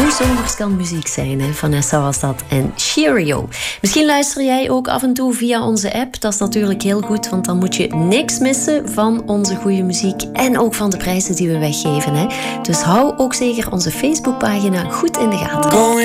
Hoe zomers kan muziek zijn, hè? Vanessa was dat. En Cheerio. Misschien luister jij ook af en toe via onze app. Dat is natuurlijk heel goed, want dan moet je niks missen van onze goede muziek en ook van de prijzen die we weggeven, hè? Dus hou ook zeker onze Facebookpagina goed in de gaten.